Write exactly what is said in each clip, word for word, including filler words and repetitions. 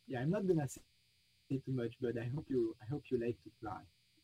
yeah, I'm not gonna say too much, but I hope you I hope you like to fly.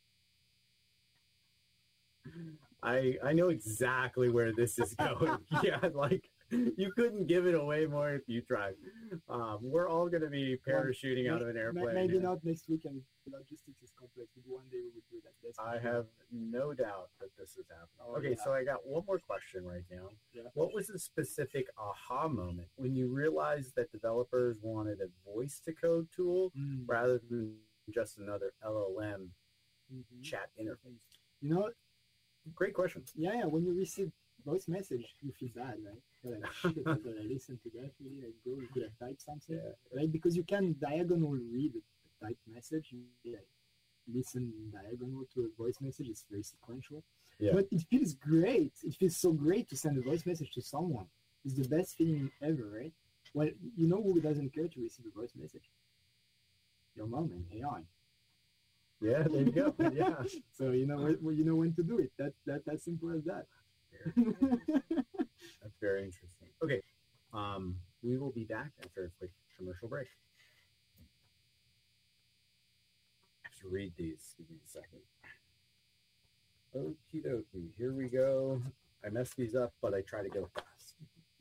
I I know exactly where this is going. Yeah, like you couldn't give it away more if you tried. Um, we're all going to be parachuting well, out of an airplane. Maybe not next weekend. The logistics is complex, but one day we would do that. That's I have no doubt that this is happening. Oh, okay, yeah. so I got one more question right now. Yeah. What was the specific aha moment when you realized that developers wanted a voice-to-code tool mm. rather than just another L L M mm-hmm. chat interface? You know, great question. Yeah, yeah. When you receive voice message, you feel bad, right? You're like, shit, I gotta listen to that. Really, like, go, you could have typed something, yeah. right? Because you can diagonal read a typed message. You like, listen diagonal to a voice message. It's very sequential, yeah. but it feels great. It feels so great to send a voice message to someone. It's the best feeling ever, right? Well, you know who doesn't care to receive a voice message? Your mom and A I. Yeah, there you go. Yeah. So you know well, you know when to do it. That that that's simple as that. That's very interesting. Okay, um, we will be back after a quick commercial break. I have to read these. Give me a second. Okie dokie. Here we go. I messed these up, but I try to go fast.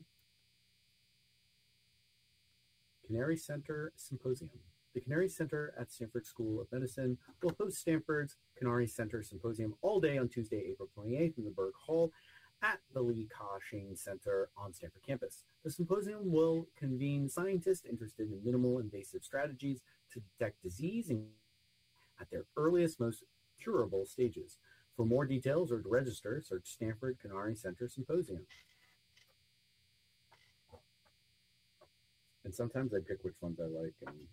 Canary Center Symposium. The Canary Center at Stanford School of Medicine will host Stanford's Canary Center Symposium all day on Tuesday, April twenty-eighth in the Berg Hall at the Lee Ka-shing Center on Stanford campus. The symposium will convene scientists interested in minimal invasive strategies to detect disease at their earliest, most curable stages. For more details or to register, search Stanford Canary Center Symposium. And sometimes I pick which ones I like. And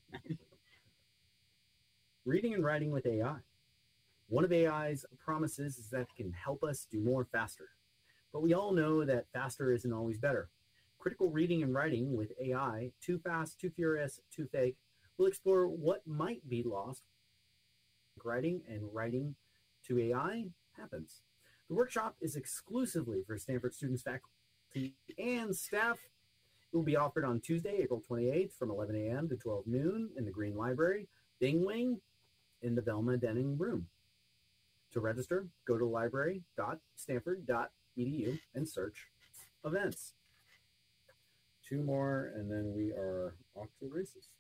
reading and writing with A I. One of A I's promises is that it can help us do more faster. But we all know that faster isn't always better. Critical reading and writing with A I, Too Fast, Too Furious, Too Fake, will explore what might be lost. Writing and writing to A I happens. The workshop is exclusively for Stanford students, faculty, and staff. It will be offered on Tuesday, April twenty-eighth from eleven a.m. to twelve noon in the Green Library, Bing Wing, in the Velma Denning room. To register, go to library dot stanford dot e d u and search events. Two more, and then we are off to the races.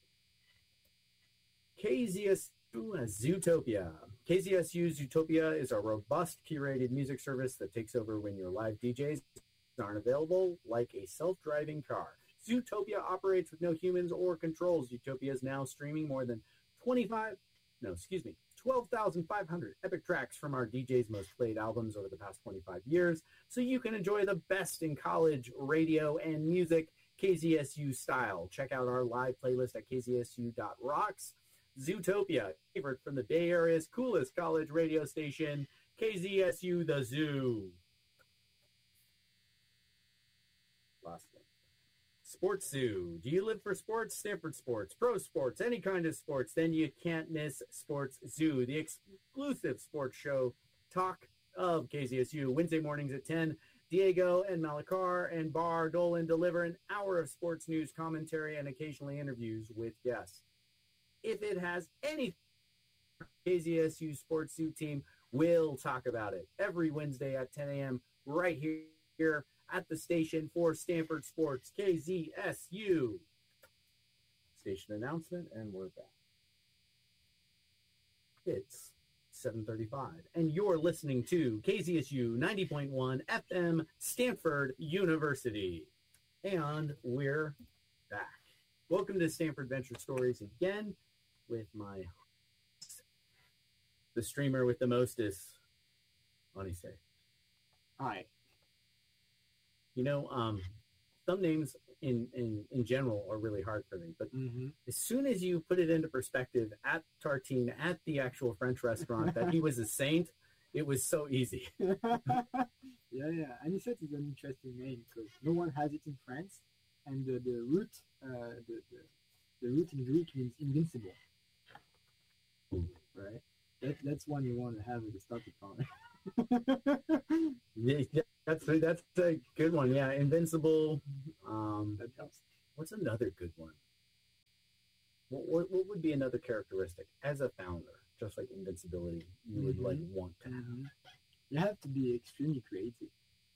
K Z S U Zootopia. K Z S U Zootopia is a robust, curated music service that takes over when your live D Js aren't available, like a self-driving car. Zootopia operates with no humans or controls. Zootopia is now streaming more than twenty-five, no, excuse me, twelve thousand five hundred epic tracks from our D Js' most played albums over the past twenty-five years, so you can enjoy the best in college, radio, and music K Z S U style. Check out our live playlist at k z s u dot rocks. Zootopia, favorite from the Bay Area's coolest college radio station, K Z S U The Zoo. Last one. Sports Zoo. Do you live for sports? Stanford sports, pro sports, any kind of sports? Then you can't miss Sports Zoo, the exclusive sports show talk of K Z S U. Wednesday mornings at ten. Diego and Malakar and Bar Dolan deliver an hour of sports news, commentary, and occasionally interviews with guests. If it has any K Z S U Sports Zoo team, we'll talk about it every Wednesday at ten a.m. right here, here at the station for Stanford Sports, K Z S U. Station announcement, and we're back. It's seven thirty-five, and you're listening to K Z S U ninety point one F M, Stanford University. And we're back. Welcome to Stanford Venture Stories again with my host, the streamer with the mostest, Anise. Hi. You know, um, some names in, in, in general are really hard for me, but mm-hmm. as soon as you put it into perspective at Tartine, at the actual French restaurant, that he was a saint, it was so easy. yeah, yeah. Anisette is an interesting name because no one has it in France, and the, the root, uh, the, the the root in Greek means invincible. Ooh. Right? That, that's one you want to have at the start of yeah, that's a, that's a good one. Yeah, invincible. Um, that helps. What's another good one? What, what, what would be another characteristic as a founder, just like invincibility, you would like Mhm. want to have? Mhm. You have to be extremely creative.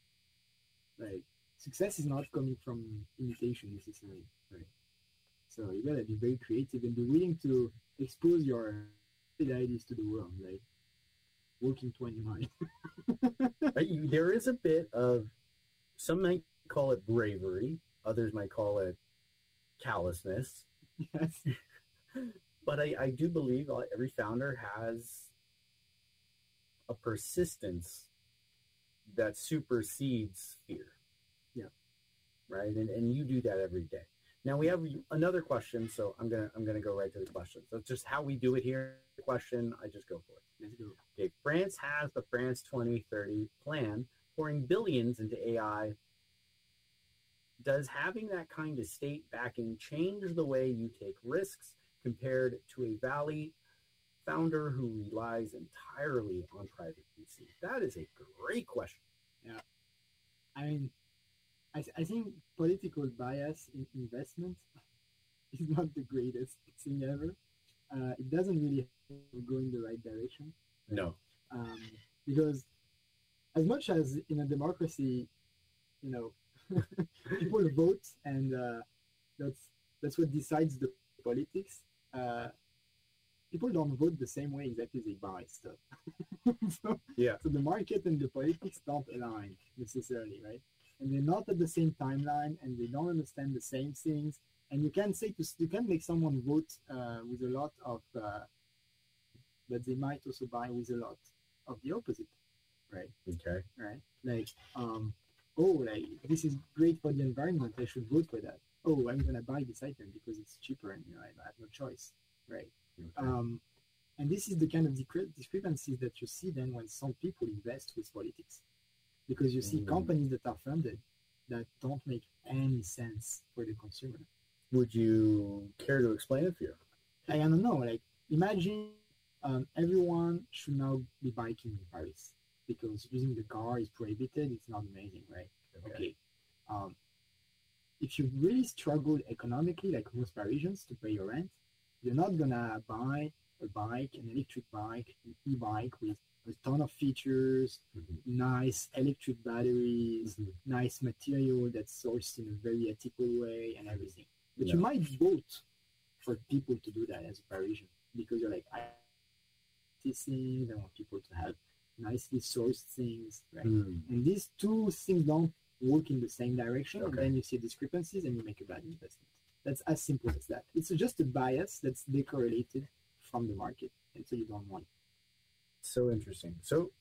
Like success is not coming from imitation necessarily, right? So you gotta be very creative and be willing to expose your ideas to the world, like working twenty miles. Right? You, there is a bit of, some might call it bravery, others might call it callousness, Yes. but I, I do believe uh, every founder has a persistence that supersedes fear. Yeah. Right. And, and you do that every day. Now we have another question, so I'm gonna I'm gonna go right to the question. So it's just how we do it here. Question, I just go for it. Let's go. Okay, France has the France twenty thirty plan, pouring billions into A I. Does having that kind of state backing change the way you take risks compared to a Valley founder who relies entirely on private V C? That is a great question. Yeah. I mean, I, I think political bias in investment is not the greatest thing ever. Uh, it doesn't really go in the right direction. No. Um, because as much as in a democracy, you know, people vote and uh, that's that's what decides the politics. Uh, people don't vote the same way exactly as they buy stuff. so, yeah. So the market and the politics don't align necessarily, right? And they're not at the same timeline, and they don't understand the same things. And you can say to you can make someone vote uh, with a lot of, uh, but they might also buy with a lot of the opposite, right? Okay. Right. Like, um, oh, like this is great for the environment. I should vote for that. Oh, I'm gonna buy this item because it's cheaper, and you know I have no choice, right? Okay. Um, and this is the kind of discre- discrepancies that you see then when some people invest with politics, because you see mm. companies that are funded that don't make any sense for the consumer. Would you care to explain it for you? I don't know. Like, imagine um, everyone should now be biking in Paris because using the car is prohibited. It's not amazing, right? Okay. okay. Um, if you really struggle economically, like most Parisians, to pay your rent, you're not gonna buy a bike, an electric bike, an e-bike with a ton of features, mm-hmm. nice electric batteries, mm-hmm. nice material that's sourced in a very ethical way and everything. But no. you might vote for people to do that as a Parisian because you're like, I want these things, I want people to have nicely sourced things, right? Mm. And these two things don't work in the same direction, okay. and then you see discrepancies and you make a bad investment. That's as simple as that. It's just a bias that's decorrelated from the market, and so you don't want it. So interesting. So,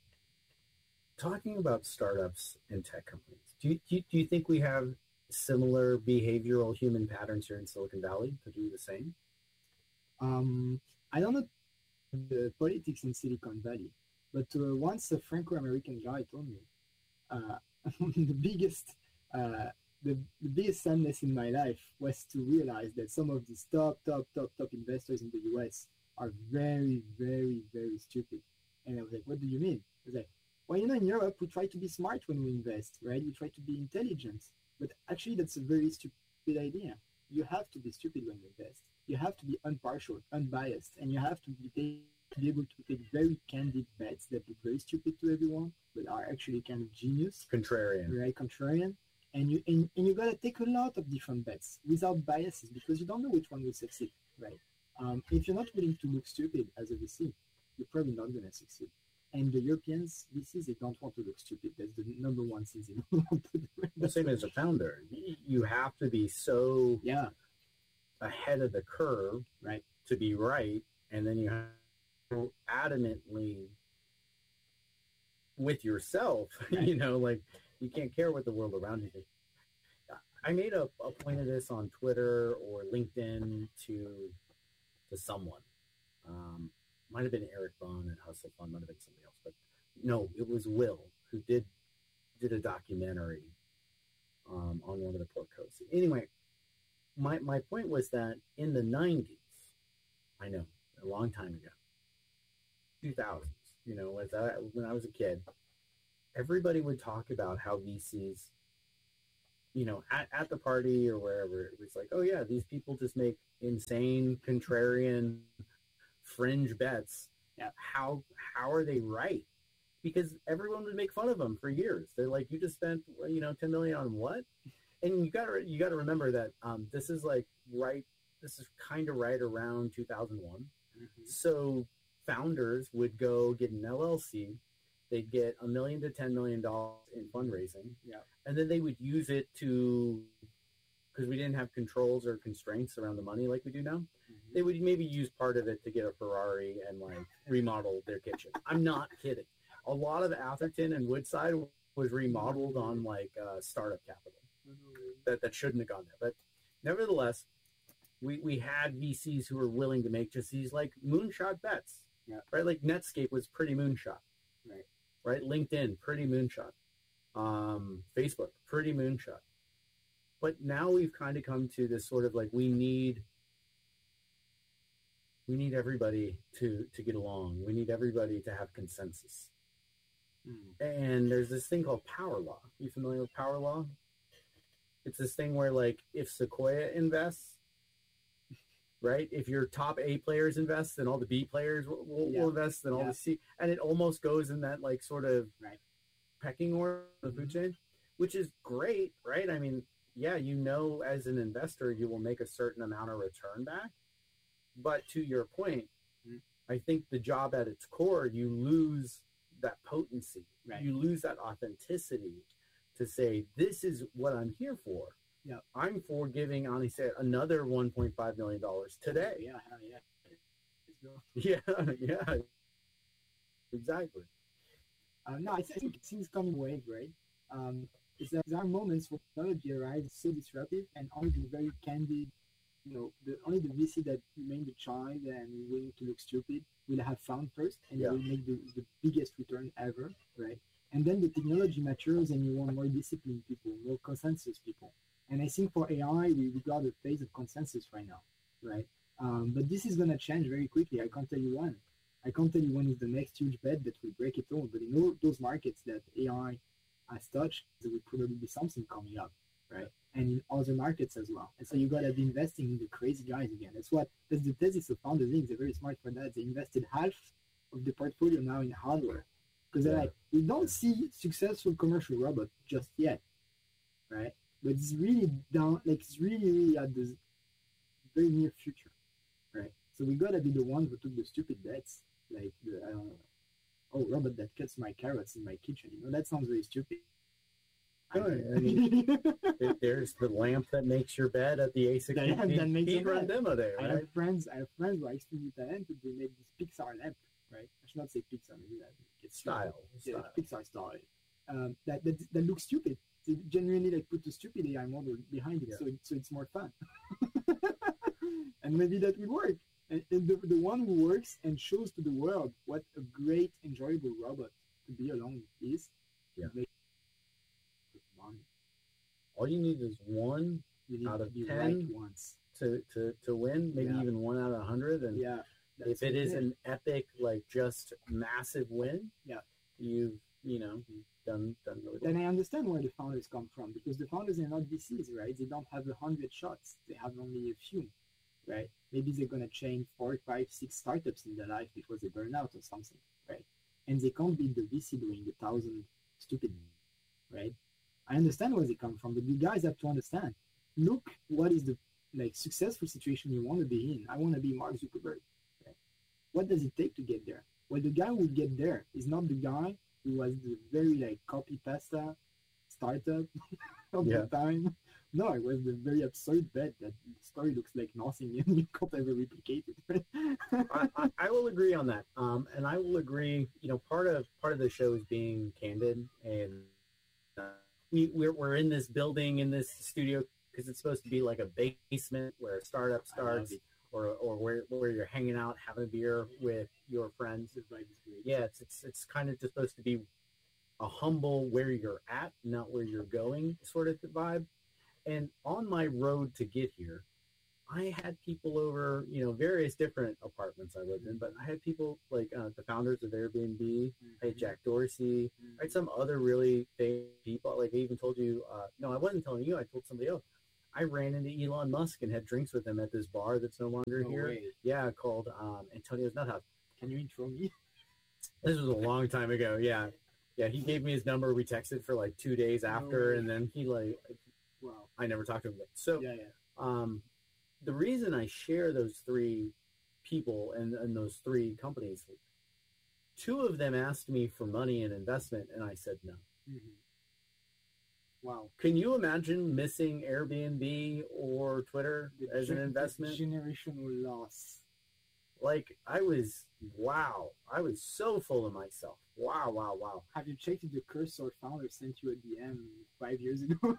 talking about startups and tech companies, do you, do you, do you think we have similar behavioral human patterns here in Silicon Valley to do the same? Um, I don't know the politics in Silicon Valley, but uh, once a Franco-American guy told me uh, the biggest uh, the, the biggest sadness in my life was to realize that some of these top, top, top, top investors in the U S are very, very, very stupid. And I was like, what do you mean? I was like, well, you know, in Europe, we try to be smart when we invest, right? We try to be intelligent. But actually, that's a very stupid idea. You have to be stupid when you invest. You have to be impartial, unbiased, and you have to be, to be able to take very candid bets that look very stupid to everyone, but are actually kind of genius. Contrarian. Right, contrarian. And you and, and you got to take a lot of different bets without biases because you don't know which one will succeed, right? Um, if you're not willing to look stupid as a V C, you're probably not going to succeed. And the Europeans, V Cs, they don't want to look stupid. That's the number one thing they don't want to do. The same as a founder. You have to be so yeah. ahead of the curve, right, to be right, and then you have to adamantly with yourself, right. you know, like you can't care what the world around you thinks. I made a, a point of this on Twitter or LinkedIn to to someone. Um, might have been Eric Bone at Hustle Fund, might have been somebody else, but no, it was Will who did did a documentary um, on one of the portcos. Anyway, my my point was that in the nineties, I know, a long time ago, two thousands, you know, as I, when I was a kid, everybody would talk about how V Cs you know, at, at the party or wherever, it was like, oh yeah, these people just make insane, contrarian, fringe bets. Yeah. How how are they right? Because everyone would make fun of them for years. They're like, you just spent, you know, ten million on what? And you gotta you gotta remember that um, this is like right. This is kind of right around two thousand one. Mm-hmm. So founders would go get an L L C. They'd get a million to ten million dollars in fundraising. Yeah. And then they would use it to, because we didn't have controls or constraints around the money like we do now. Mm-hmm. They would maybe use part of it to get a Ferrari and like remodel their kitchen. I'm not kidding. A lot of Atherton and Woodside was remodeled on like uh, startup capital that, that shouldn't have gone there. But nevertheless, we, we had V Cs who were willing to make just these like moonshot bets, yeah. right? Like Netscape was pretty moonshot, right? Right? LinkedIn, pretty moonshot. Um, Facebook, pretty moonshot. But now we've kind of come to this sort of like, we need, we need everybody to, to get along. We need everybody to have consensus. Mm. And there's this thing called power law. You familiar with power law? It's this thing where like, if Sequoia invests, right? If your top A players invest, then all the B players will, will, yeah. will invest, then all yeah. the C, and it almost goes in that like sort of right. pecking order of the food chain, which is great, right? I mean, yeah, you know, as an investor, you will make a certain amount of return back. But to your point, mm-hmm. I think the job at its core, you lose that potency. Right. You lose that authenticity to say, this is what I'm here for. Yeah, I'm for giving Ani said another one point five million dollars today. Yeah, yeah. Yeah, yeah. Exactly. Uh, no, I think things come in waves, right? Um, it's that there are moments where technology arrives so disruptive and only the very candid, you know, the only the V C that remain the child and willing to look stupid will have fun first and yeah. will make the, the biggest return ever, right? And then the technology matures and you want more disciplined people, more consensus people. And I think for A I, we, we got a phase of consensus right now, right? Um, but this is going to change very quickly. I can't tell you when. I can't tell you when is the next huge bet that will break it all. But in all those markets that A I has touched, there will probably be something coming up, right? And in other markets as well. And so you got to be investing in the crazy guys again. That's what, that's the thesis of Founders Incorporated. They're very smart for that. They invested half of the portfolio now in hardware. Because they're like, we don't see successful commercial robots just yet, right? But it's really down, like it's really, really at the very near future, right? So we gotta be the ones who took the stupid bets, like the, I don't know, oh, robot that cuts my carrots in my kitchen. You know, that sounds very stupid. Oh, I mean, there's the lamp that makes your bed at the A S I C that, that makes heat run demo day, right? I have friends, I have friends who are extremely talented. They make this Pixar lamp, right? I should not say Pixar, maybe that it's style, yeah, style. Pixar style. Um, that, that that looks stupid. They genuinely like put a stupid A I model behind it, yeah. so it, so it's more fun. And maybe that will work. And, and the the one who works and shows to the world what a great, enjoyable robot to be along is. Yeah. Make money. All you need is one you need out of to ten right once to, to, to win, maybe yeah. even one out of a hundred. And yeah, if it is an epic, like just massive win, yeah, you've you know done done really well. Then I understand where the founders come from, because the founders are not V Cs, right? They don't have a hundred shots; they have only a few, right? Maybe they're gonna change four, five, six startups in their life before they burn out or something, right? And they can't be the V C doing a thousand stupid, right? I understand where they come from, but you guys have to understand. Look, what is the like successful situation you want to be in? I want to be Mark Zuckerberg. Right? What does it take to get there? Well, the guy who will get there is not the guy who was the very like copy pasta startup of yeah. the time. No, it was the very absurd bet that the story looks like nothing and you can't ever replicate it. I, I, I will agree on that, um, and I will agree. You know, part of part of the show is being candid, and uh, we we're, we're in this building in this studio because it's supposed to be like a basement where a startup starts, or or where where you're hanging out having a beer with your friends. Yeah, it's it's it's kind of just supposed to be a humble where you're at, not where you're going sort of vibe. And on my road to get here, I had people over, you know, various different apartments I lived in, but I had people like uh, the founders of Airbnb. Mm-hmm. I had Jack Dorsey. Mm-hmm. I had some other really famous people. Like I even told you, uh, no, I wasn't telling you. I told somebody else. I ran into Elon Musk and had drinks with him at this bar that's no longer No here. way. Yeah, called um, Antonio's Nut House. Can you intro me? This was a long time ago. Yeah, yeah. He gave me his number. We texted for like two days after, way. and then he like, Wow. I never talked to him again. So, Yeah, yeah. um, the reason I share those three people and, and those three companies, two of them asked me for money and investment, and I said no. Mm-hmm. Wow. Can you imagine missing Airbnb or Twitter The as an gen- investment? the generational loss. Like, I was, wow. I was so full of myself. Wow, wow, wow. Have you checked if the Cursor founder sent you a D M five years ago?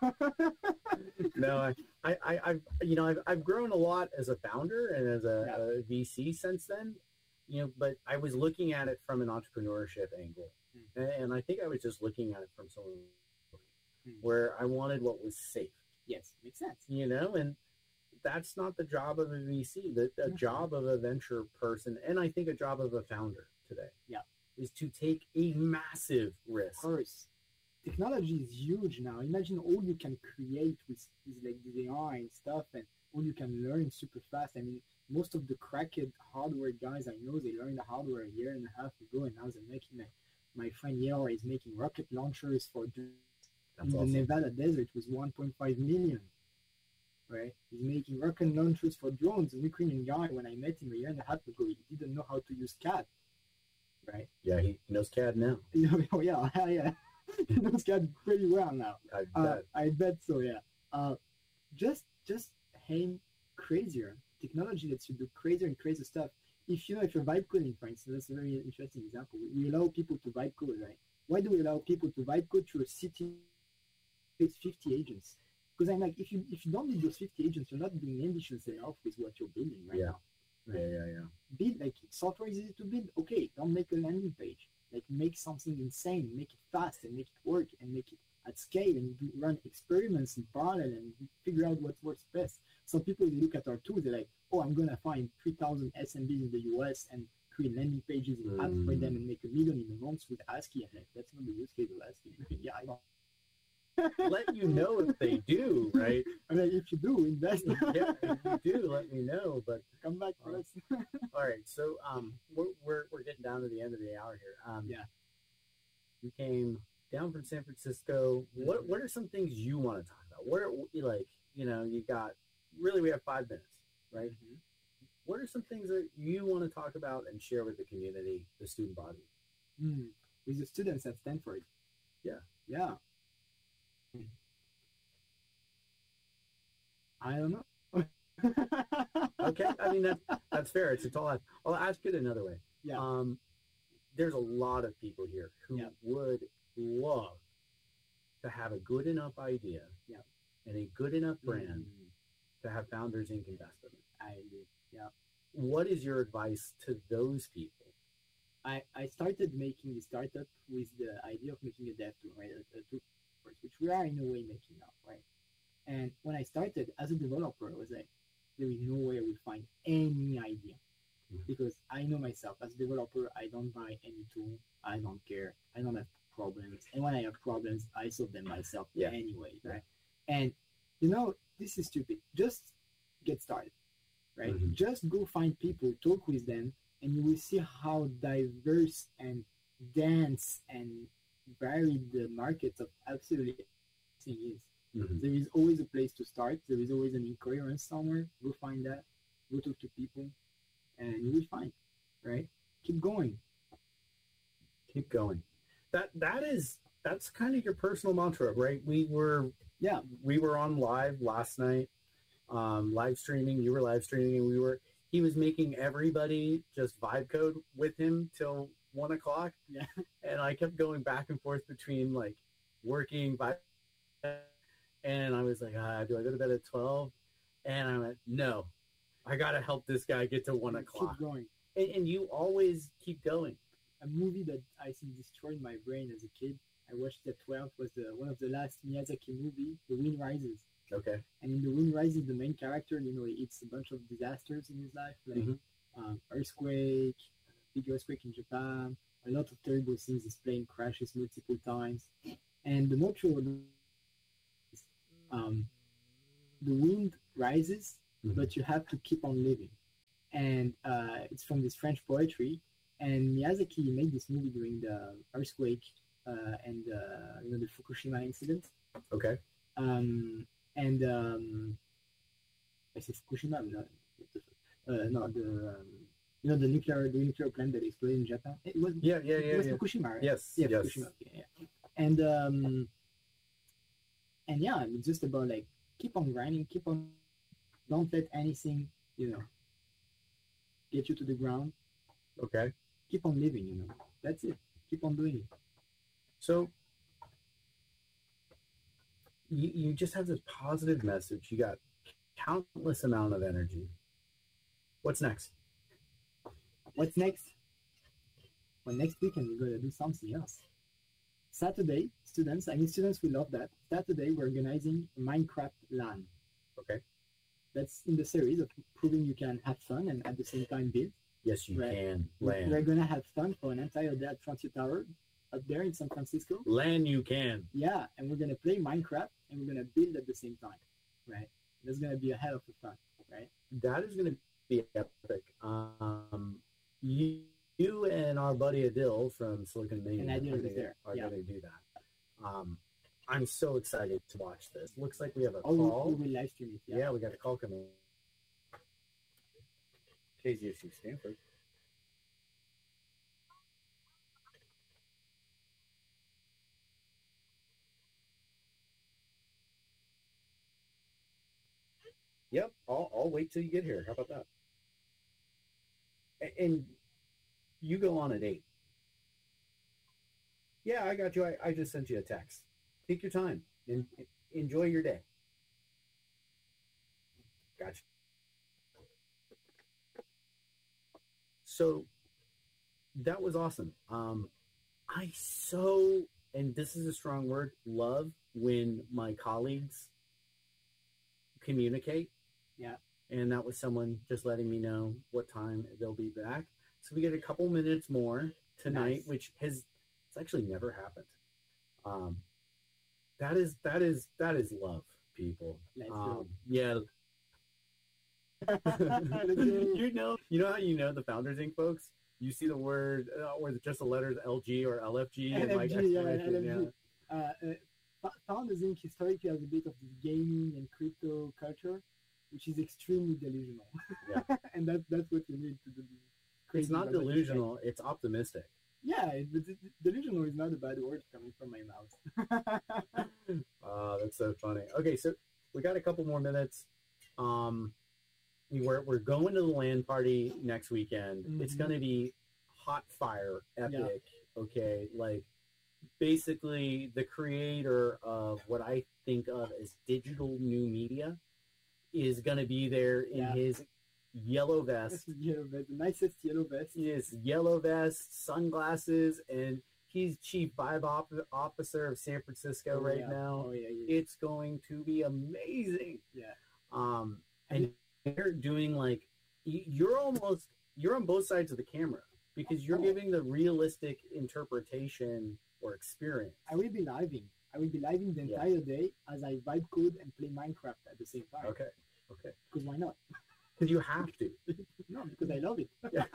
No, I, I, I, I've, you know, I've, I've grown a lot as a founder and as a, Yeah. a V C since then, you know, but I was looking at it from an entrepreneurship angle. Mm. And, and I think I was just looking at it from someone Mm. where I wanted what was safe, Yes, makes sense. you know, and that's not the job of a V C. The, the Mhm. job of a venture person, and I think a job of a founder today, Yeah. is to take a massive risk. Of course. Technology is huge now. Imagine all you can create with, with like the A I and stuff, and all you can learn super fast. I mean, most of the cracked hardware guys I know, they learned the hardware a year and a half ago, and now they're making like my friend Yao is making rocket launchers for the, That's in awesome. the Nevada desert with one point five million. Right? He's making rocket launchers for drones. An Ukrainian guy, when I met him a year and a half ago, he didn't know how to use C A D. Right? Yeah, he knows C A D now. Oh yeah, yeah. He knows C A D pretty well now. I Uh, bet. I bet so, yeah. Uh, just just aim crazier. Technology lets you do crazier and crazier stuff. If you know, if you're vibe coding, for instance, that's a very interesting example. We, we allow people to vibe code, right? Why do we allow people to vibe code through a city with fifty agents? Because I'm like, if you if you don't need those fifty agents, you're not being ambitious enough with what you're building right Yeah. now. Yeah, yeah, yeah. Build like software is easy to build. Okay, don't make a landing page. Like make something insane, make it fast and make it work and make it at scale and do, run experiments in parallel and figure out what works best. Some people they look at our tool, they're like, oh, I'm gonna find three thousand S M Bs in the U S and create landing pages in Mm. apps for them and make a million in a month with ASCII. And like, that's not the use case of ASCII. Yeah, I know. Let you know if they do, right? I mean, if you do invest, Yeah, if you do, let me know. But come back for us. all right, so um, we're, we're we're getting down to the end of the hour here. Um, Yeah. You came down from San Francisco. What what are some things you want to talk about? What are you like? You know, you got really. We have five minutes, right? Mhm. What are some things that you want to talk about and share with the community, the student body? Mm. With the students at Stanford. Yeah. Yeah. I don't know. Okay, I mean that that's fair. It's, it's all. I'll ask it another way. Yeah. Um, there's a lot of people here who Yeah. would love to have a good enough idea Yeah. and a good enough brand Mm, to have Founders Incorporated invest in it. I agree. Yeah. What is your advice to those people? I, I started making the startup with the idea of making a dev tool, right? A, a tool, which we are in a way making now, right? And when I started as a developer, I was like, there is no way I will find any idea. Mhm. Because I know myself as a developer, I don't buy any tool. I don't care. I don't have problems. And when I have problems, I solve them myself Yeah. anyway, right? And, you know, this is stupid. Just get started, right? Mhm. Just go find people, talk with them, and you will see how diverse and dense and varied the market of absolutely everything is. Mhm. There is always a place to start. There is always an incoherence somewhere. Go find that. Go talk to people, and you will find, right? Keep going. Keep going. That that is that's kind of your personal mantra, right? We were Yeah. we were on live last night, um, live streaming. You were live streaming, and we were. He was making everybody just vibe code with him till one o'clock. Yeah. And I kept going back and forth between like working vibe, and I was like, ah, do I go to bed at twelve? And I went, no, I gotta help this guy get to one o'clock. Keep going. And, and you always keep going. A movie that I think destroyed my brain as a kid. I watched at twelve was the one of the last Miyazaki movie, The Wind Rises. Okay. And in The Wind Rises, the main character, you know, it's a bunch of disasters in his life, like Mhm. um, earthquake, big earthquake in Japan, a lot of terrible things. His plane crashes multiple times, and the motto is, um, the wind rises, Mhm. but you have to keep on living. And uh, it's from this French poetry. And Miyazaki made this movie during the earthquake uh, and uh, you know the Fukushima incident. Okay. Um, and um, I said Fukushima, no, uh, no, the um, you know the nuclear the nuclear plant that exploded in Japan. It was Yeah, yeah, yeah. it was yeah. Fukushima, right? Yes. Yeah, yes. Fukushima. Okay, yeah. And um, and yeah, it's just about like keep on grinding, keep on, don't let anything you know get you to the ground. Okay. Keep on living, you know. That's it. Keep on doing it. So you, you just have this positive message. You got countless amount of energy. What's next? What's next? Well, next weekend we're gonna do something else. Saturday, students, I mean students will love that. Saturday we're organizing a Minecraft LAN. Okay. That's in the series of proving you can have fun and at the same time build. Yes, you Right. can. We're Land. gonna have fun for an entire day at Frontier Tower up there in San Francisco. Land you can. Yeah, and we're gonna play Minecraft and we're gonna build at the same time. Right? That's gonna be a hell of a fun, right? That is going to be epic. Um, you, you and our buddy Adil from Silicon Mania And Adil are is gonna- there, are yeah. going to do that. Um, I'm so excited to watch this. Looks like we have a Oh, we- call. we will live stream it. Yeah. Yeah. we got a call coming. K Z S U Stanford. Yep, I'll, I'll wait till you get here. How about that? A- And you go on at eight. Yeah, I got you. I, I just sent you a text. Take your time and enjoy your day. Gotcha. So that was awesome. Um, I so, and this is a strong word, love when my colleagues communicate. Yeah. And that was someone just letting me know what time they'll be back. So we get a couple minutes more tonight, Nice. which has it's actually never happened. Um, that is that is that is love, people. Let's um, go. Yeah. Let's go. you know, you know how you know the Founders Incorporated folks. You see the word uh, or just the letters L G or L F G and like L F G, yeah, exclamation, L F G. yeah. Uh, uh, Fo- Founders Incorporated historically has a bit of this gaming and crypto culture, which is extremely delusional. Yeah. and that, that's what we need to do. Crazy It's not about what you say. delusional. It's optimistic. Yeah, it, but it- delusional is not a bad word coming from my mouth. Uh, that's so funny. Okay, so we got a couple more minutes. Um, we're we're going to the land party next weekend. It's Mhm. going to be hot fire, epic. Okay, like basically the creator of what I think of as digital new media is going to be there in Yeah. his yellow vest. Yellow vest, the nicest yellow vest. His yellow vest, sunglasses, and he's chief vibe op- officer of San Francisco Oh, right yeah. now. Oh, yeah, yeah. It's going to be amazing. Yeah. Um, and they're doing like y- you're almost you're on both sides of the camera because you're Oh. giving the realistic interpretation or experience. I will be living. I will be living the Yeah. entire day as I vibe code and play Minecraft at the same time. Okay, okay, Because why not? because you have to. No, because I love it.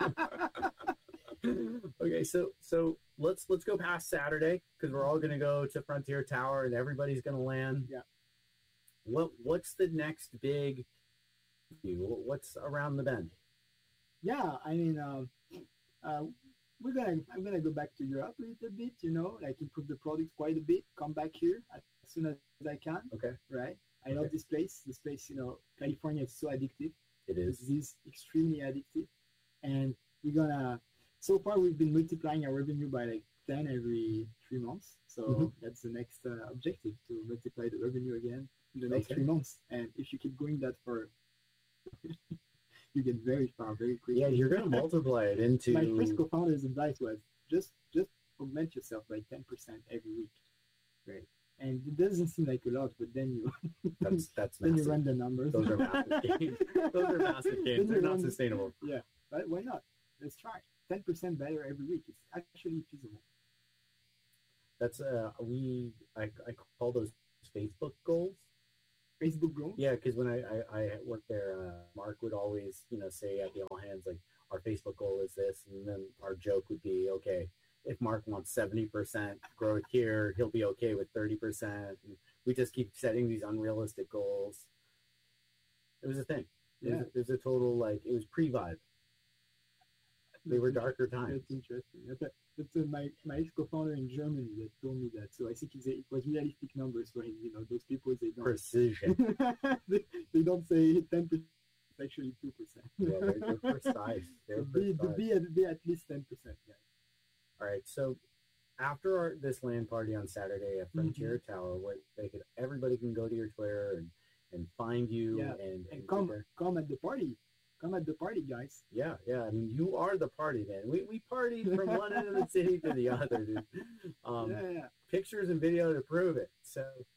Okay, so so let's let's go past Saturday because we're all gonna go to Frontier Tower and everybody's gonna land. Yeah. What what's the next big? What's around the bend? Yeah, I mean, um, uh, we're gonna. I'm gonna go back to Europe a little bit. You know, like improve the product quite a bit. Come back here as soon as I can. Okay, Right. I love Okay. this place. This place, you know, California is so addictive. it This is. is extremely addictive, and we're gonna. So far, we've been multiplying our revenue by like ten every three months. So Mhm. that's the next uh, objective, to multiply the revenue again in the next Okay. three months. And if you keep going that for, you get very far very quickly. Yeah, you're gonna multiply it into. My first co-founder's advice was just just augment yourself by ten percent every week. Right. And it doesn't seem like a lot, but then you That's that's then you massive. run the numbers. Those are massive gains. Those are massive Then gains. you They're not run- sustainable. Yeah, but why not? Let's try. Ten percent better every week. It's actually feasible. That's uh we I, I call those Facebook goals. Facebook goal. Yeah, because when I, I, I worked there, uh, Mark would always, you know, say at the all hands, like, our Facebook goal is this. And then our joke would be, okay, if Mark wants seventy percent growth here, he'll be okay with thirty percent. And we just keep setting these unrealistic goals. It was a thing. It, Yeah. was, it was a total, like, it was pre-vibe. They were darker times. That's interesting. That's, a, that's a, my, my ex-co-founder in Germany that told me that. So I think it's a, it was realistic numbers for him. You know, those people, they don't, Precision. they, they don't say ten percent, it's actually two percent. Yeah, they're, they're precise. They're be, precise. be, at, be at least ten percent, yeah. All right, so after our, this LAN party on Saturday at Frontier Mm-hmm. Tower, where they could everybody can go to your Twitter and, and find you Yeah, and, And and come, there. come at the party. Come at the party, guys. Yeah, yeah. I mean, you are the party, man. We we partied from one end of the city to the other, dude. Um, yeah, yeah. Pictures and video to prove it. So